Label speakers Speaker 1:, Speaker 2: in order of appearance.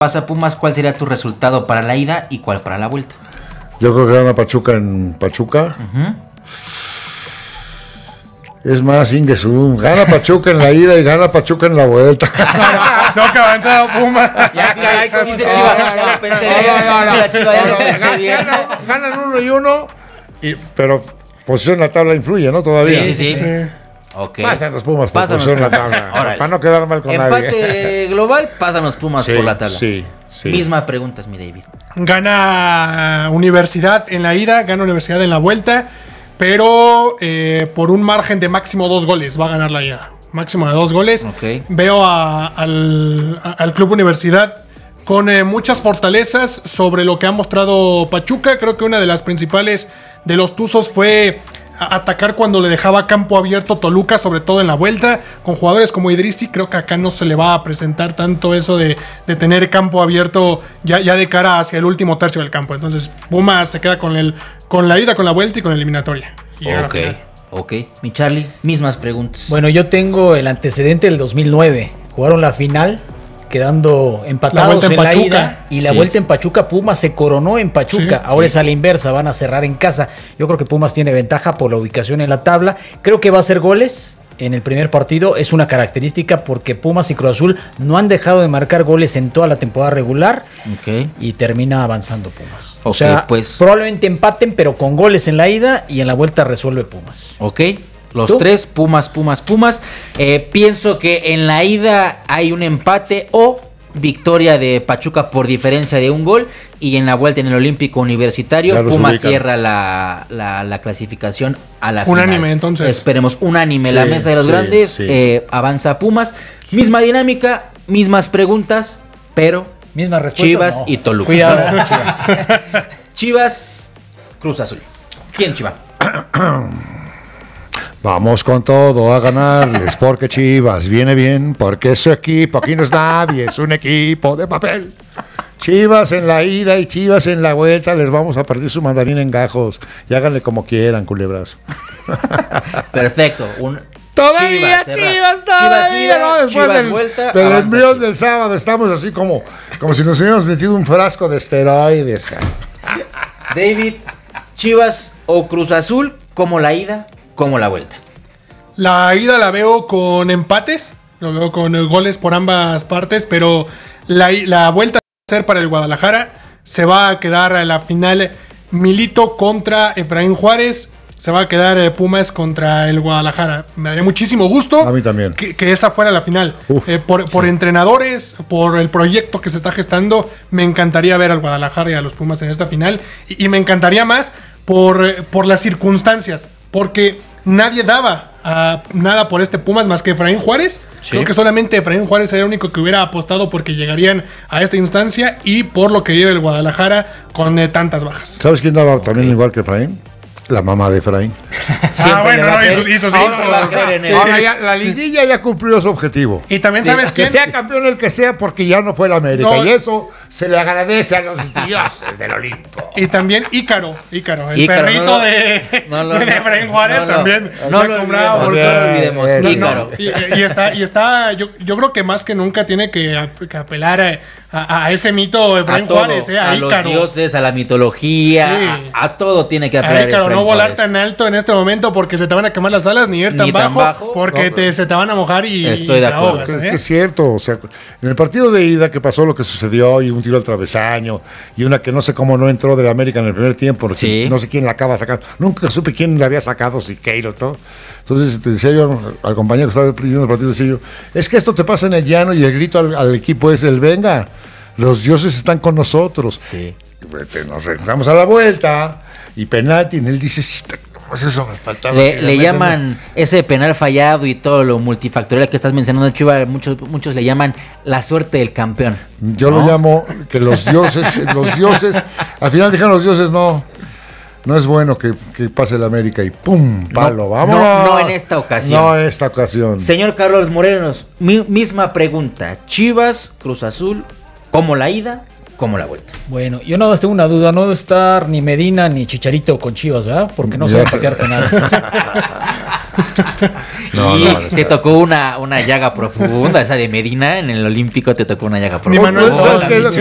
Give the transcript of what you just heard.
Speaker 1: pasa Pumas, ¿cuál sería tu resultado para la ida y cuál para la vuelta?
Speaker 2: Yo creo que gana Pachuca en Pachuca. Es más, Ingesu, gana Pachuca en la ida y gana Pachuca en la vuelta.
Speaker 3: No, que avanzado Pumas.
Speaker 1: Ya, caray, dice Chiva, ya lo pensé bien.
Speaker 2: Ganan 1-1, pero posición en la tabla influye, ¿no? Todavía.
Speaker 1: Sí. Okay.
Speaker 2: Pasan los Pumas por posición en la tabla. Para no quedar mal con nadie.
Speaker 1: Empate global, pasan los Pumas por la tabla.
Speaker 2: Sí.
Speaker 1: Misma pregunta, mi David.
Speaker 3: Gana Universidad en la ida, gana Universidad en la vuelta, pero por un margen de máximo 2 goles va a ganar la ida. Máximo de 2 goles.
Speaker 1: Okay.
Speaker 3: Veo al Club Universidad con muchas fortalezas sobre lo que ha mostrado Pachuca. Creo que una de las principales de los Tuzos fue atacar cuando le dejaba campo abierto Toluca, sobre todo en la vuelta, con jugadores como Idrissi. Creo que acá no se le va a presentar tanto eso de tener campo abierto ya de cara hacia el último tercio del campo. Entonces Pumas se queda con la ida, con la vuelta y con la eliminatoria.
Speaker 1: Ok, mi Charlie, mismas preguntas.
Speaker 4: Bueno, yo tengo el antecedente del 2009. Jugaron la final quedando empatados en la ida y la vuelta en Pachuca. Pumas se coronó en Pachuca. Ahora es a la inversa, van a cerrar en casa. Yo creo que Pumas tiene ventaja por la ubicación en la tabla. Creo que va a hacer goles en el primer partido. Es una característica porque Pumas y Cruz Azul no han dejado de marcar goles en toda la temporada regular. Y termina avanzando Pumas. O sea, pues probablemente empaten, pero con goles en la ida, y en la vuelta resuelve Pumas.
Speaker 1: Los tres, Pumas. Pienso que en la ida hay un empate o victoria de Pachuca por diferencia de un gol, y en la vuelta en el Olímpico Universitario Pumas cierra la clasificación a la final.
Speaker 3: Unánime, entonces.
Speaker 1: Esperemos unánime. La mesa de los grandes avanza Pumas. Misma dinámica, mismas preguntas, pero
Speaker 4: mismas respuestas.
Speaker 1: Chivas y Toluca.
Speaker 4: Cuidado.
Speaker 1: Chivas, Cruz Azul. ¿Quién, Chiva?
Speaker 2: Vamos con todo a ganarles, porque Chivas viene bien, porque es su equipo, aquí no es nadie, es un equipo de papel. Chivas en la ida y Chivas en la vuelta, les vamos a partir su mandarín en gajos, y háganle como quieran, culebras.
Speaker 1: Perfecto.
Speaker 2: Todavía Chivas, ¿no? Después del envión del sábado estamos así como si nos hubiéramos metido un frasco de esteroides.
Speaker 1: David, Chivas o Cruz Azul, ¿cómo la ida? ¿Cómo la vuelta?
Speaker 3: La ida la veo con empates, lo veo con goles por ambas partes, pero la vuelta va a ser para el Guadalajara. Se va a quedar a la final Milito contra Efraín Juárez. Se va a quedar Pumas contra el Guadalajara. Me daría muchísimo gusto
Speaker 2: a mí también
Speaker 3: que esa fuera la final. Por entrenadores, por el proyecto que se está gestando, me encantaría ver al Guadalajara y a los Pumas en esta final. Y me encantaría más por las circunstancias, porque nadie daba nada por este Pumas más que Efraín Juárez. Creo que solamente Efraín Juárez sería el único que hubiera apostado porque llegarían a esta instancia, y por lo que vive el Guadalajara con tantas bajas.
Speaker 2: ¿Sabes quién daba también igual que Efraín? La mamá de Efraín.
Speaker 3: Hizo sí.
Speaker 2: Ahora ya, la liguilla ya cumplió su objetivo.
Speaker 3: Y también sabes
Speaker 2: que sea campeón el que sea, porque ya no fue el América. Y eso se le agradece a los dioses del Olimpo.
Speaker 3: Y también Ícaro, el perrito de Efraín Juárez también.
Speaker 1: No lo olvidemos. Ícaro.
Speaker 3: Y está, yo creo que más que nunca tiene que apelar a ese mito Efraín Juárez, a
Speaker 1: Ícaro. Los dioses, a la mitología, a todo tiene que apelar.
Speaker 3: Ícaro, no volar tan alto en este momento porque se te van a quemar las alas, ni ir tan bajo porque se te van a mojar y
Speaker 1: estoy de acuerdo.
Speaker 3: ahogas,
Speaker 2: es cierto, o sea, en el partido de ida que pasó lo que sucedió, y un tiro al travesaño, y una que no sé cómo no entró del América en el primer tiempo, no sé quién la acaba sacando, nunca supe quién la había sacado, Siqueiro, todo. Entonces te decía yo al compañero que estaba viendo el partido, decía yo, es que esto te pasa en el llano, y el grito al equipo es el venga, los dioses están con nosotros. Nos regresamos a la vuelta y penalti, y él dice, eso me faltaba.
Speaker 1: Le llaman ese penal fallado y todo lo multifactorial que estás mencionando, Chiva, muchos le llaman la suerte del campeón.
Speaker 2: Yo lo llamo que los dioses, al final dijeron los dioses, no es bueno que pase el América, y ¡pum! Palo, vámonos.
Speaker 1: No en esta ocasión.
Speaker 2: Señor
Speaker 1: Carlos Morenos, misma pregunta. Chivas, Cruz Azul, ¿cómo la ida? ¿Cómo la vuelta?
Speaker 4: Bueno, yo nada más tengo una duda, no debe estar ni Medina ni Chicharito con Chivas, ¿verdad? Porque no se van a sacar penales.
Speaker 1: Te tocó una llaga profunda, esa de Medina, en el Olímpico te tocó una llaga profunda.
Speaker 3: Manuel,